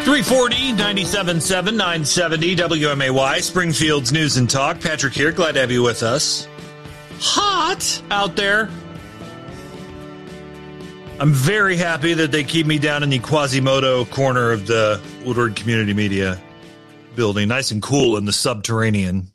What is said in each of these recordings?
340, 97.7, 970, WMAY, Springfield's News and Talk. Patrick here, glad to have you with us. Hot out there. I'm very happy that they keep me down in the Quasimodo corner of the Woodward Community Media building. Nice and cool in the subterranean.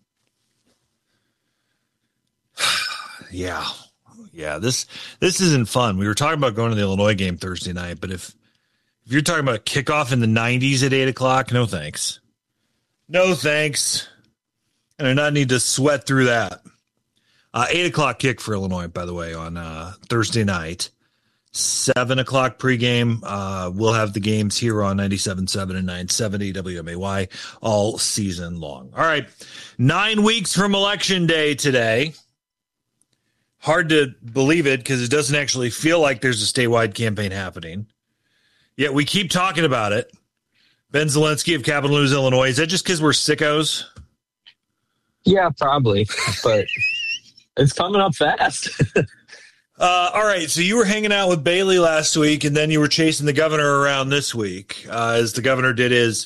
Yeah, this isn't fun. We were talking about going to the Illinois game Thursday night, but if you're talking about kickoff in the 90s at 8 o'clock, no thanks. No thanks. And I not need to sweat through that. 8 o'clock kick for Illinois, by the way, on Thursday night. 7 o'clock pregame. We'll have the games here on 97.7 and 970 WMAY all season long. All right, 9 weeks from Election Day today. Hard to believe it because it doesn't actually feel like there's a statewide campaign happening. Yet we keep talking about it. Ben Zelensky of Capital News, Illinois. Is that just because we're sickos? Yeah, probably. But it's coming up fast. All right. So you were hanging out with Bailey last week, and then you were chasing the governor around this week as the governor did his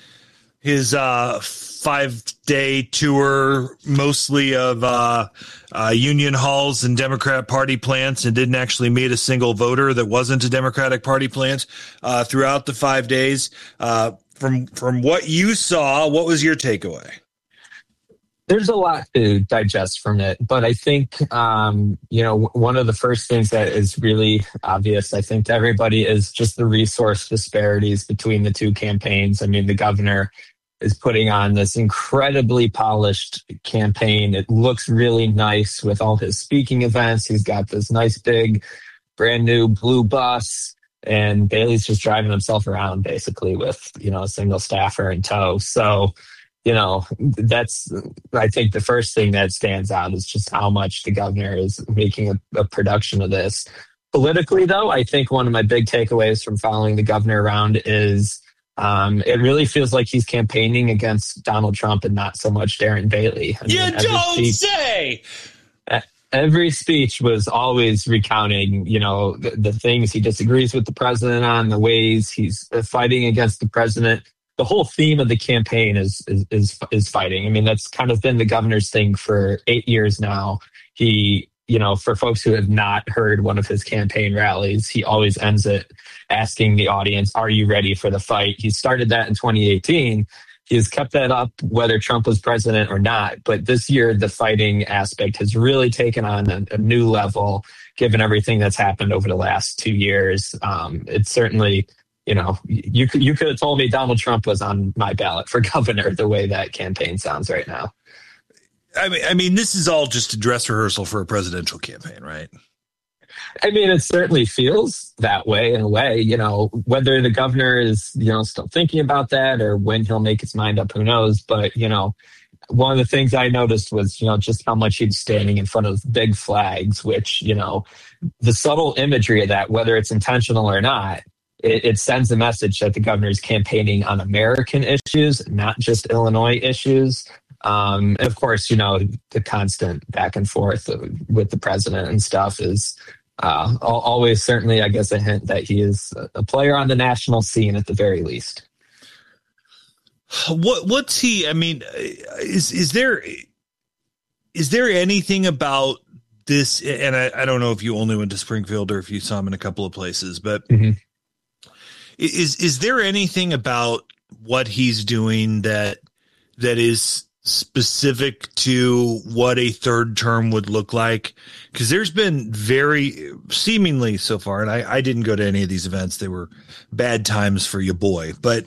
5-day tour, mostly of union halls and Democrat Party plants, and didn't actually meet a single voter that wasn't a Democratic Party plant throughout the 5 days. From what you saw, what was your takeaway? There's a lot to digest from it, but I think, one of the first things that is really obvious, I think, to everybody is just the resource disparities between the two campaigns. I mean, the governor is putting on this incredibly polished campaign. It looks really nice with all his speaking events. He's got this nice, big, brand new blue bus, and Bailey's just driving himself around basically with, a single staffer in tow. So, that's, I think, the first thing that stands out is just how much the governor is making a production of this. Politically, though, I think one of my big takeaways from following the governor around is it really feels like he's campaigning against Donald Trump and not so much Darren Bailey. You don't say! Every speech was always recounting, the things he disagrees with the president on, the ways he's fighting against the president. The whole theme of the campaign is fighting. I mean, that's kind of been the governor's thing for 8 years now. He, for folks who have not heard one of his campaign rallies, he always ends it asking the audience, are you ready for the fight? He started that in 2018. He has kept that up whether Trump was president or not. But this year, the fighting aspect has really taken on a new level, given everything that's happened over the last 2 years. It's certainly, you could have told me Donald Trump was on my ballot for governor the way that campaign sounds right now. I mean, this is all just a dress rehearsal for a presidential campaign, right? I mean, it certainly feels that way in a way, whether the governor is, still thinking about that or when he'll make his mind up, who knows? But, one of the things I noticed was, just how much he's standing in front of big flags, which, the subtle imagery of that, whether it's intentional or not, it sends a message that the governor is campaigning on American issues, not just Illinois issues. And of course, the constant back and forth with the president and stuff is always certainly, I guess, a hint that he is a player on the national scene at the very least. What's he? I mean, is there anything about this? And I don't know if you only went to Springfield or if you saw him in a couple of places, but is there anything about what he's doing that is specific to what a third term would look like? Because there's been very seemingly so far, and I didn't go to any of these events. They were bad times for your boy, but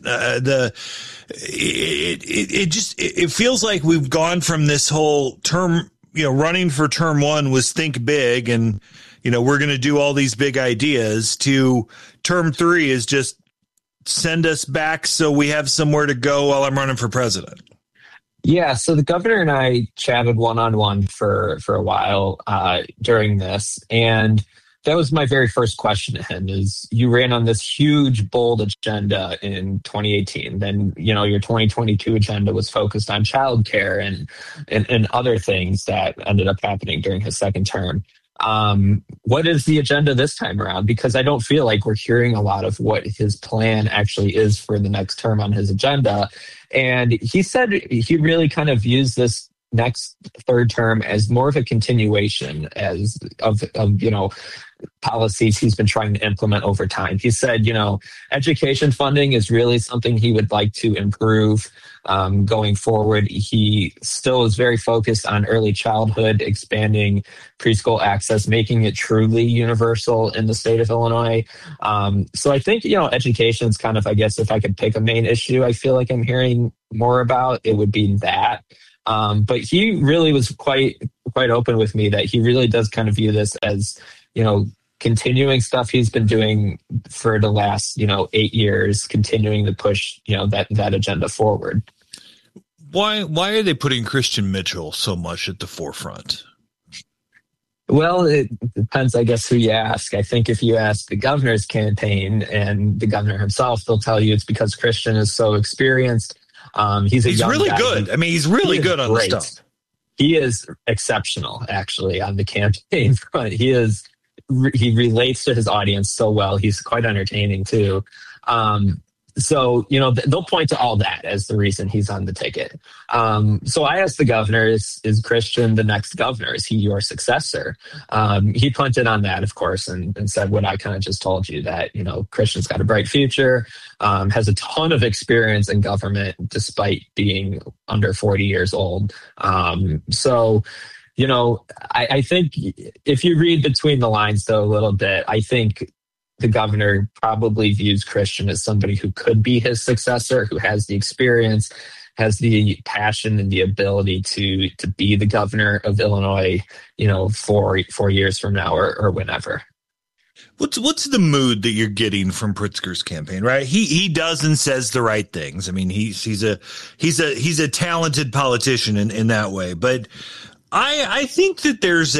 it feels like we've gone from this whole term, running for term one was think big and, we're going to do all these big ideas, to term three is just send us back so we have somewhere to go while I'm running for president. Yeah, so the governor and I chatted one-on-one for a while during this, and that was my very first question to him is, you ran on this huge, bold agenda in 2018. Then, your 2022 agenda was focused on childcare and other things that ended up happening during his second term. What is the agenda this time around? Because I don't feel like we're hearing a lot of what his plan actually is for the next term on his agenda. And he said he really kind of views this next third term as more of a continuation of policies he's been trying to implement over time. He said, education funding is really something he would like to improve going forward. He still is very focused on early childhood, expanding preschool access, making it truly universal in the state of Illinois. So I think, education is kind of, I guess, if I could pick a main issue I feel like I'm hearing more about, it would be that. But he really was quite open with me that he really does kind of view this as, continuing stuff he's been doing for the last, 8 years, continuing to push, that agenda forward. Why are they putting Christian Mitchell so much at the forefront? Well, it depends, I guess, who you ask. I think if you ask the governor's campaign and the governor himself, they'll tell you it's because Christian is so experienced. He's really guy. good. I mean, he's really good on the stuff. He is exceptional, actually, on the campaign front. He relates to his audience so well. He's quite entertaining too. So, they'll point to all that as the reason he's on the ticket. So I asked the governor, is Christian the next governor? Is he your successor? He punted on that, of course, and said what I kind of just told you, that, Christian's got a bright future, has a ton of experience in government despite being under 40 years old. So, I think if you read between the lines, though, a little bit, I think the governor probably views Christian as somebody who could be his successor, who has the experience, has the passion and the ability to be the governor of Illinois, 4 years from now or whenever. What's the mood that you're getting from Pritzker's campaign, right? He does and says the right things. I mean, he's a talented politician in that way, but I think that there's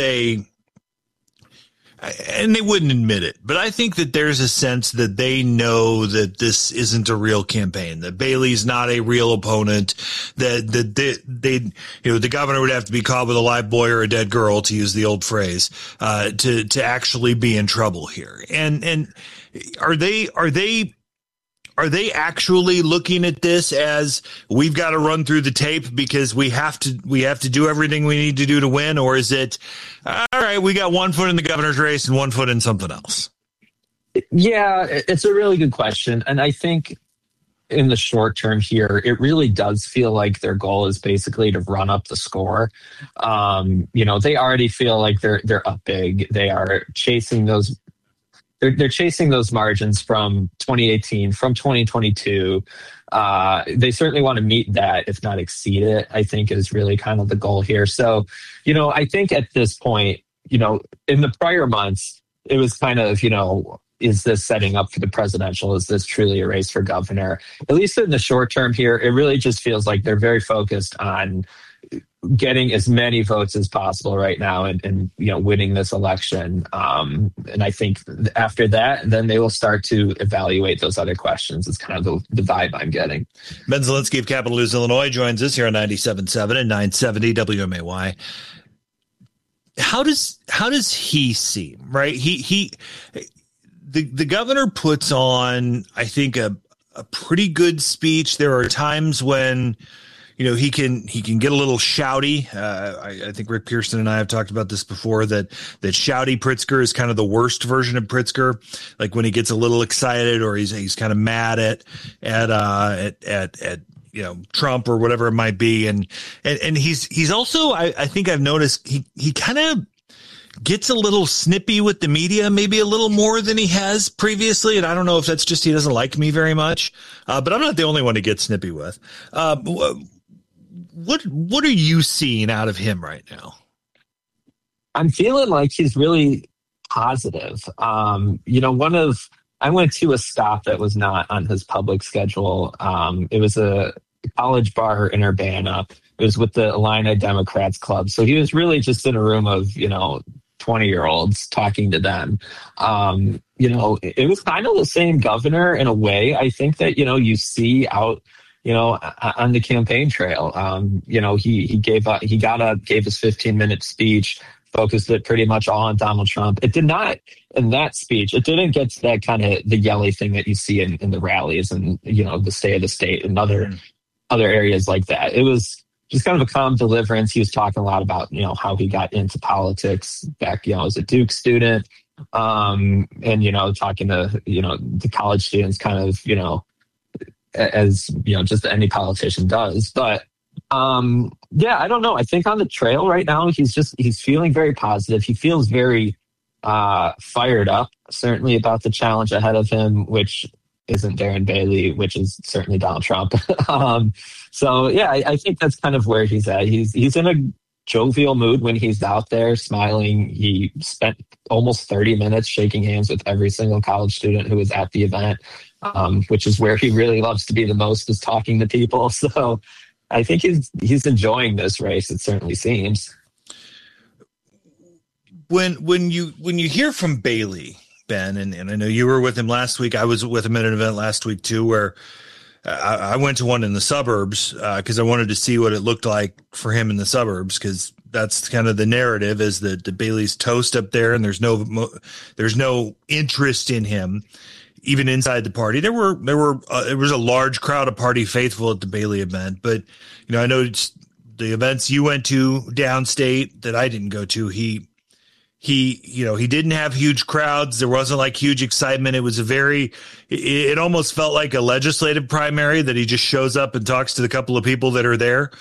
and they wouldn't admit it, but I think that there's a sense that they know that this isn't a real campaign, that Bailey's not a real opponent, that they the governor would have to be caught with a live boy or a dead girl, to use the old phrase, to actually be in trouble here. And are they actually looking at this as, we've got to run through the tape because we have to do everything we need to do to win? Or is it, all right, we got 1 foot in the governor's race and 1 foot in something else? Yeah, it's a really good question. And I think in the short term here, it really does feel like their goal is basically to run up the score. They already feel like they're up big. They are chasing those. They're chasing those margins from 2018, from 2022. They certainly want to meet that, if not exceed it, I think is really kind of the goal here. So, I think at this point, in the prior months, it was kind of, is this setting up for the presidential? Is this truly a race for governor? At least in the short term here, it really just feels like they're very focused on getting as many votes as possible right now and winning this election. And I think after that, then they will start to evaluate those other questions. It's kind of the vibe I'm getting. Ben Zielinski of Capital News Illinois joins us here on 97.7 and 970 WMAY. How does he seem, right? The governor puts on, I think, a pretty good speech. There are times when he can get a little shouty. I think Rick Pearson and I have talked about this before, that shouty Pritzker is kind of the worst version of Pritzker. Like when he gets a little excited or he's kind of mad at Trump or whatever it might be. And he's also, I think I've noticed he kind of gets a little snippy with the media, maybe a little more than he has previously. And I don't know if that's just he doesn't like me very much, but I'm not the only one to get snippy with. What are you seeing out of him right now? I'm feeling like he's really positive. I went to a stop that was not on his public schedule. It was a college bar in Urbana. It was with the Illini Democrats Club. So he was really just in a room of, 20-year-olds talking to them. It was kind of the same governor in a way. I think that, you see out, on the campaign trail. He gave his 15-minute speech, focused it pretty much all on Donald Trump. It did not, in that speech, it didn't get to that kind of the yelly thing that you see in the rallies and, the state of the state and other areas like that. It was just kind of a calm deliverance. He was talking a lot about, how he got into politics back, as a Duke student. And, talking to, the college students kind of, as, just any politician does. But, I don't know. I think on the trail right now, he's feeling very positive. He feels very fired up, certainly about the challenge ahead of him, which isn't Darren Bailey, which is certainly Donald Trump. I think that's kind of where he's at. He's in a jovial mood when he's out there smiling. He spent almost 30 minutes shaking hands with every single college student who was at the event, which is where he really loves to be the most, is talking to people. So I think he's enjoying this race. It certainly seems. When you hear from Bailey, Ben, and I know you were with him last week. I was with him at an event last week too, where I went to one in the suburbs because I wanted to see what it looked like for him in the suburbs, because that's kind of the narrative, is that the Bailey's toast up there, and there's no interest in him even inside the party. There was a large crowd of party faithful at the Bailey event, but I know the events you went to downstate that I didn't go to, he didn't have huge crowds. There wasn't like huge excitement. It was it almost felt like a legislative primary that he just shows up and talks to the couple of people that are there.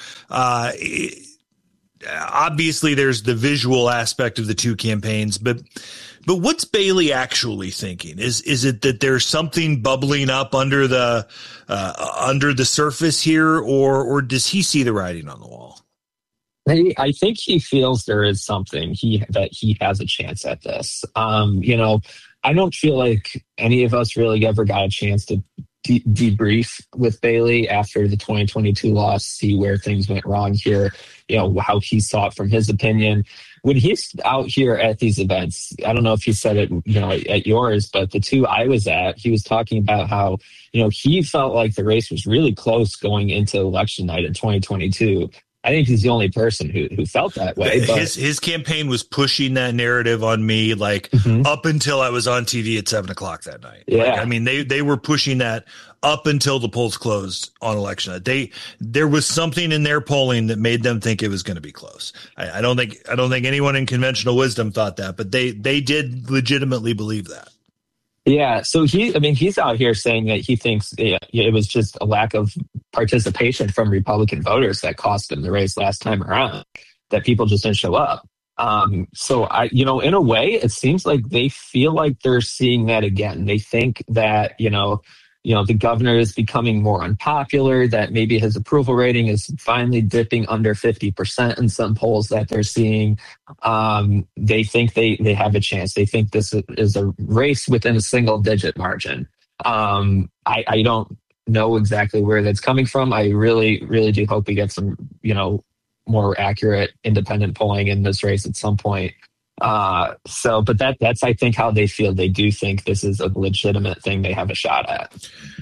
Obviously there's the visual aspect of the two campaigns, but what's Bailey actually thinking? Is it that there's something bubbling up under the surface here, or does he see the writing on the wall? I think he feels there is something that he has a chance at this. I don't feel like any of us really ever got a chance to debrief with Bailey after the 2022 loss, see where things went wrong here, how he saw it from his opinion. When he's out here at these events, I don't know if he said it, at yours, but the two I was at, he was talking about how, he felt like the race was really close going into election night in 2022. I think he's the only person who felt that way. But his campaign was pushing that narrative on me, up until I was on TV at 7:00 that night. Yeah. They were pushing that up until the polls closed on election night. There was something in their polling that made them think it was going to be close. I don't think anyone in conventional wisdom thought that, but they did legitimately believe that. Yeah, so he's out here saying that he thinks it was just a lack of participation from Republican voters that cost him the race last time around, that people just didn't show up. So in a way, it seems like they feel like they're seeing that again. They think that, the governor is becoming more unpopular, that maybe his approval rating is finally dipping under 50% in some polls that they're seeing. They think they have a chance. They think this is a race within a single-digit margin. I don't know exactly where that's coming from. I really, really do hope we get some, more accurate independent polling in this race at some point. But that's, I think, how they feel. They do think this is a legitimate thing they have a shot at.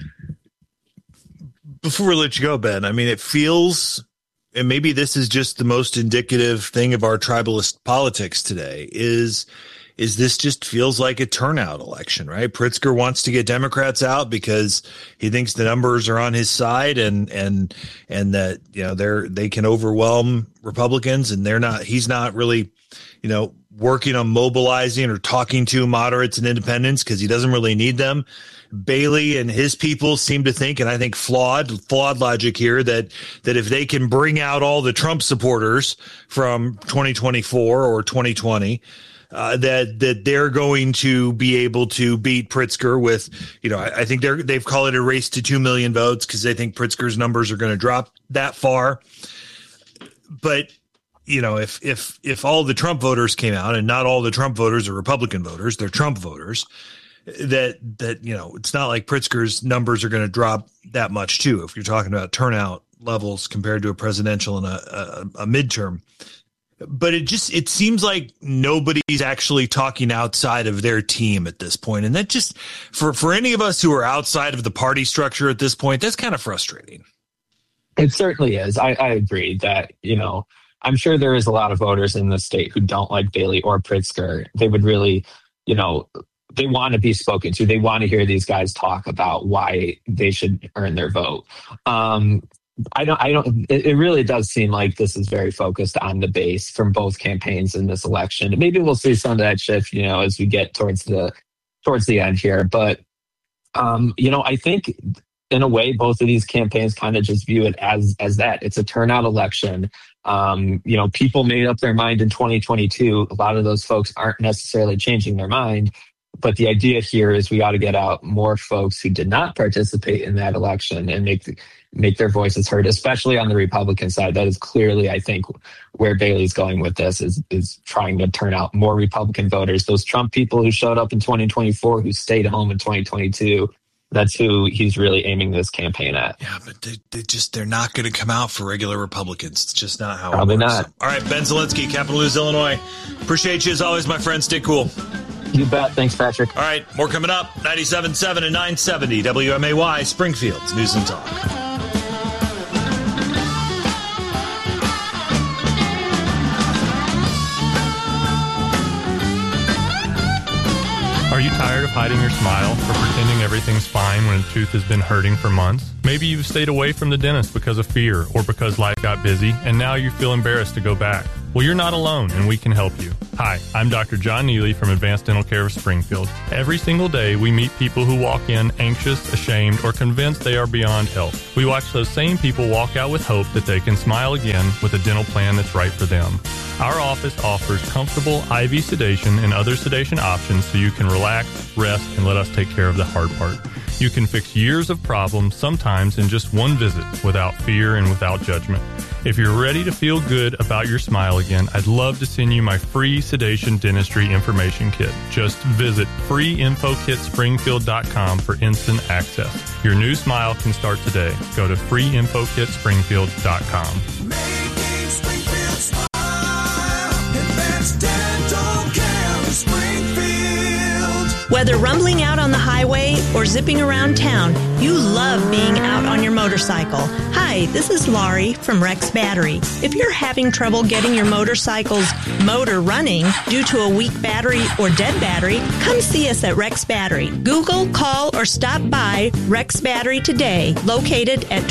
Before we let you go, Ben, it feels, and maybe this is just the most indicative thing of our tribalist politics today, is this just feels like a turnout election, right? Pritzker wants to get Democrats out because he thinks the numbers are on his side, and that, they can overwhelm Republicans, and he's not really, working on mobilizing or talking to moderates and independents because he doesn't really need them. Bailey and his people seem to think, and I think flawed logic here, that if they can bring out all the Trump supporters from 2024 or 2020, that they're going to be able to beat Pritzker with, I think they've called it a race to 2 million votes because they think Pritzker's numbers are going to drop that far. But if all the Trump voters came out, and not all the Trump voters are Republican voters, they're Trump voters, that it's not like Pritzker's numbers are going to drop that much too, if you're talking about turnout levels compared to a presidential and a midterm. But it seems like nobody's actually talking outside of their team at this point. And that just, for any of us who are outside of the party structure at this point, that's kind of frustrating. It certainly is. I agree that, I'm sure there is a lot of voters in the state who don't like Bailey or Pritzker. They would really, they want to be spoken to. They want to hear these guys talk about why they should earn their vote. It really does seem like this is very focused on the base from both campaigns in this election. Maybe we'll see some of that shift, as we get towards the end here. But, I think in a way, both of these campaigns kind of just view it as that. It's a turnout election. People made up their mind in 2022. A lot of those folks aren't necessarily changing their mind. But the idea here is we got to get out more folks who did not participate in that election and make their voices heard, especially on the Republican side. That is clearly, I think, where Bailey's going with this is trying to turn out more Republican voters. Those Trump people who showed up in 2024, who stayed home in 2022, that's who he's really aiming this campaign at. Yeah, but they're not going to come out for regular Republicans. It's just not how Probably it works. Not. All right, Ben Zielinski, Capital News, Illinois. Appreciate you as always, my friend. Stay cool. You bet. Thanks, Patrick. All right, more coming up. 97.7 and 970 WMAY, Springfield's News and Talk. Are you tired of hiding your smile or pretending everything's fine when a tooth has been hurting for months? Maybe you've stayed away from the dentist because of fear or because life got busy and now you feel embarrassed to go back. Well, you're not alone, and we can help you. Hi, I'm Dr. John Neely from Advanced Dental Care of Springfield. Every single day, we meet people who walk in anxious, ashamed, or convinced they are beyond help. We watch those same people walk out with hope that they can smile again with a dental plan that's right for them. Our office offers comfortable IV sedation and other sedation options so you can relax, rest, and let us take care of the hard part. You can fix years of problems, sometimes in just one visit, without fear and without judgment. If you're ready to feel good about your smile again, I'd love to send you my free sedation dentistry information kit. Just visit freeinfokitspringfield.com for instant access. Your new smile can start today. Go to freeinfokitspringfield.com. Making Springfield smile. Advanced Dental Care of Springfield. Whether rumbling out on the highway or zipping around town, you love being out on your motorcycle. Hi, this is Laurie from Rex Battery. If you're having trouble getting your motorcycle's motor running due to a weak battery or dead battery, come see us at Rex Battery. Google, call, or stop by Rex Battery today, located at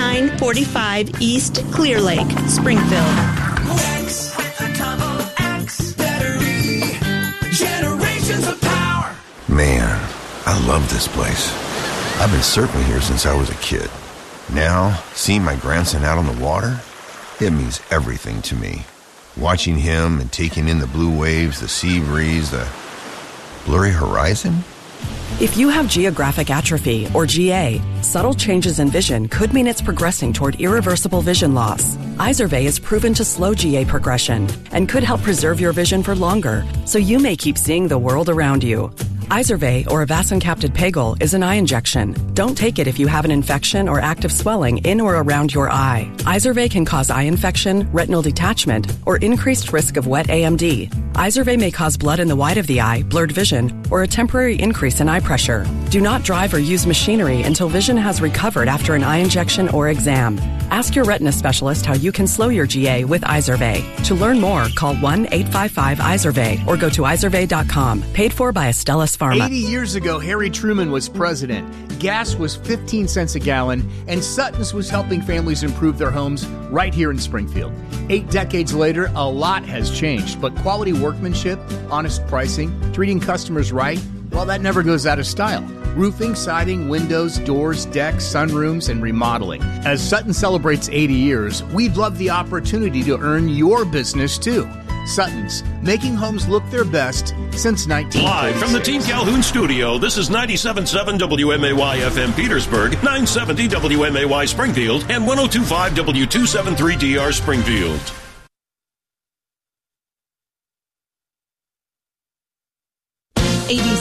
2945 East Clear Lake, Springfield. Rex with a double X battery. Generations of power. Man, I love this place. I've been surfing here since I was a kid. Now, seeing my grandson out on the water, it means everything to me. Watching him and taking in the blue waves, the sea breeze, the blurry horizon. If you have geographic atrophy, or GA, subtle changes in vision could mean it's progressing toward irreversible vision loss. Izervay is proven to slow GA progression and could help preserve your vision for longer, so you may keep seeing the world around you. Izervay, or avacincaptad pegol, is an eye injection. Don't take it if you have an infection or active swelling in or around your eye. Izervay can cause eye infection, retinal detachment, or increased risk of wet AMD. Izervay may cause blood in the white of the eye, blurred vision, or a temporary increase in eye pressure. Do not drive or use machinery until vision has recovered after an eye injection or exam. Ask your retina specialist how you can slow your GA with Izervay. To learn more, call 1-855-IZERVAY or go to izervay.com. Paid for by Astellas Pharma. 80 years ago, Harry Truman was president. Gas was 15 cents a gallon, and Sutton's was helping families improve their homes right here in Springfield. 8 decades later, a lot has changed, but quality workmanship, honest pricing, treating customers right, well, that never goes out of style. Roofing, siding, windows, doors, decks, sunrooms, and remodeling. As Sutton celebrates 80 years, we'd love the opportunity to earn your business too. Sutton's, making homes look their best since 1946. Live from the Team Calhoun studio, this is 97.7 WMAY FM Petersburg, 970 WMAY Springfield, and 102.5 W273DR Springfield.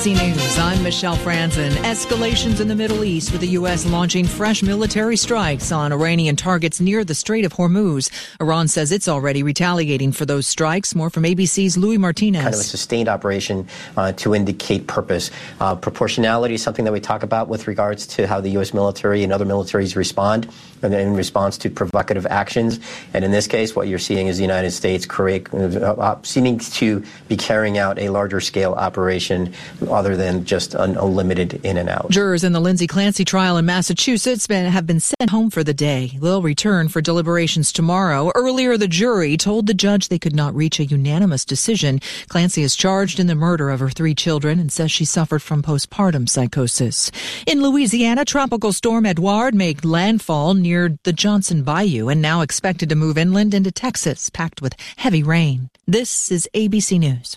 ABC News, I'm Michelle Franzen. Escalations in the Middle East with the U.S. launching fresh military strikes on Iranian targets near the Strait of Hormuz. Iran says it's already retaliating for those strikes. More from ABC's Louis Martinez. Kind of a sustained operation to indicate purpose. Proportionality is something that we talk about with regards to how the U.S. military and other militaries respond in response to provocative actions. And in this case, what you're seeing is the United States seeming to be carrying out a larger scale operation other than just an unlimited in and out. Jurors in the Lindsay Clancy trial in Massachusetts have been sent home for the day. They'll return for deliberations tomorrow. Earlier, the jury told the judge they could not reach a unanimous decision. Clancy is charged in the murder of her 3 children and says she suffered from postpartum psychosis. In Louisiana, Tropical Storm Edouard made landfall near the Johnson Bayou and now expected to move inland into Texas, packed with heavy rain. This is ABC News.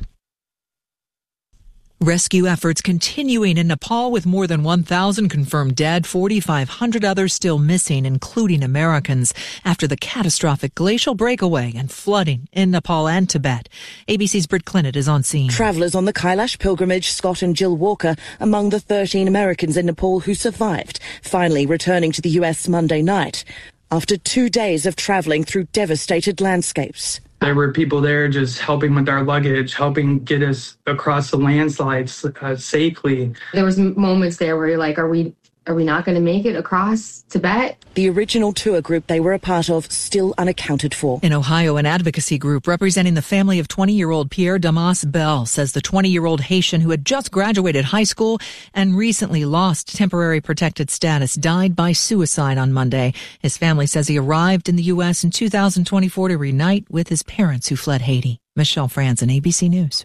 Rescue efforts continuing in Nepal with more than 1,000 confirmed dead, 4,500 others still missing, including Americans, after the catastrophic glacial breakaway and flooding in Nepal and Tibet. ABC's Britt Clinton is on scene. Travellers on the Kailash pilgrimage, Scott and Jill Walker, among the 13 Americans in Nepal who survived, finally returning to the U.S. Monday night, after 2 days of travelling through devastated landscapes. There were people there just helping with our luggage, helping get us across the landslides safely. There was moments there where you're like, are we not going to make it across Tibet? The original tour group they were a part of still unaccounted for. In Ohio, an advocacy group representing the family of 20-year-old Pierre Damas Bell says the 20-year-old Haitian who had just graduated high school and recently lost temporary protected status died by suicide on Monday. His family says he arrived in the U.S. in 2024 to reunite with his parents who fled Haiti. Michelle Franzen, ABC News.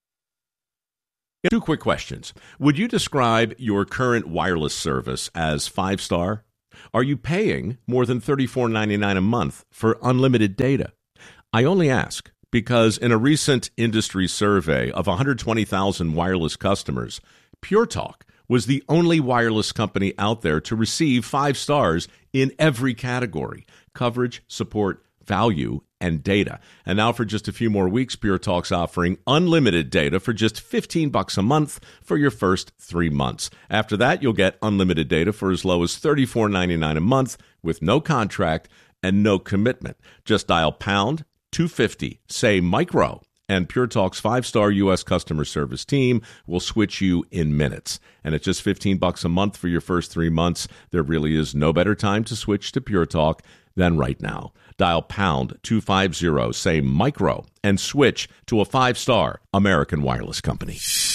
2 quick questions. Would you describe your current wireless service as 5-star? Are you paying more than $34.99 a month for unlimited data? I only ask because in a recent industry survey of 120,000 wireless customers, Pure Talk was the only wireless company out there to receive 5 stars in every category: coverage, support, value, and data. And now for just a few more weeks, Pure Talk's offering unlimited data for just $15 a month for your first 3 months. After that, you'll get unlimited data for as low as $34.99 a month with no contract and no commitment. Just dial pound 250, say micro, and Pure Talk's 5-star U.S. customer service team will switch you in minutes. And at just $15 a month for your first 3 months, there really is no better time to switch to Pure Talk than right now. Dial pound 250, say micro, and switch to a 5-star American wireless company.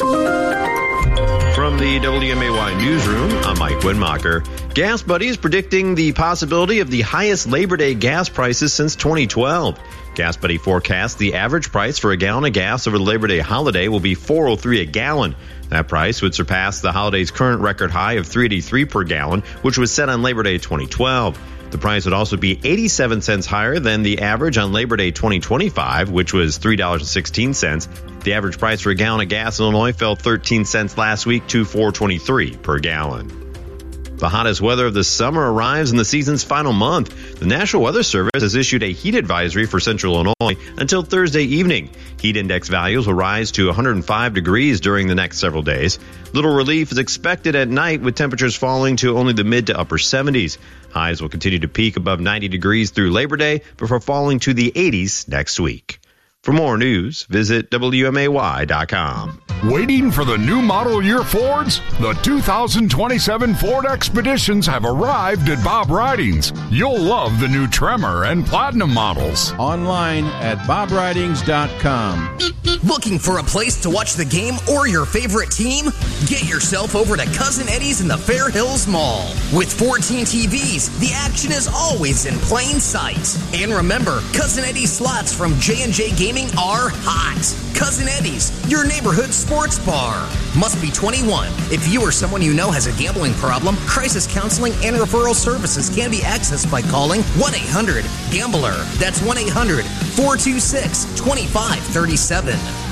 From the WMAY newsroom, I'm Mike Winmacher. Gas Buddy is predicting the possibility of the highest Labor Day gas prices since 2012. Gas Buddy forecasts the average price for a gallon of gas over the Labor Day holiday will be $4.03 a gallon. That price would surpass the holiday's current record high of $3.83 per gallon, which was set on Labor Day 2012. The price would also be 87 cents higher than the average on Labor Day 2025, which was $3.16. The average price for a gallon of gas in Illinois fell 13 cents last week to $4.23 per gallon. The hottest weather of the summer arrives in the season's final month. The National Weather Service has issued a heat advisory for central Illinois until Thursday evening. Heat index values will rise to 105 degrees during the next several days. Little relief is expected at night, with temperatures falling to only the mid to upper 70s. Highs will continue to peak above 90 degrees through Labor Day before falling to the 80s next week. For more news, visit WMAY.com. Waiting for the new model year Fords? The 2027 Ford Expeditions have arrived at Bob Ridings. You'll love the new Tremor and Platinum models. Online at BobRidings.com. Looking for a place to watch the game or your favorite team? Get yourself over to Cousin Eddie's in the Fair Hills Mall. With 14 TVs, the action is always in plain sight. And remember, Cousin Eddie's slots from J&J Gaming are hot. Cousin Eddie's, your neighborhood sports bar. Must be 21. If you or someone you know has a gambling problem, crisis counseling and referral services can be accessed by calling 1-800-GAMBLER. That's 1-800-426-2537.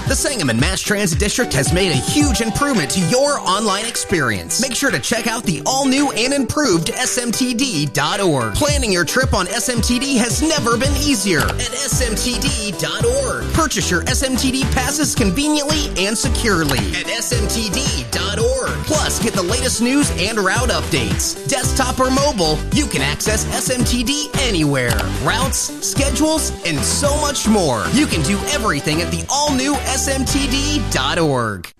The Sangamon Mass Transit District has made a huge improvement to your online experience. Make sure to check out the all-new and improved smtd.org. Planning your trip on SMTD has never been easier at smtd.org. Purchase your SMTD passes conveniently and securely at smtd.org. Plus, get the latest news and route updates. Desktop or mobile, you can access SMTD anywhere. Routes, schedules, and so much more. You can do everything at the all-new smtd.org.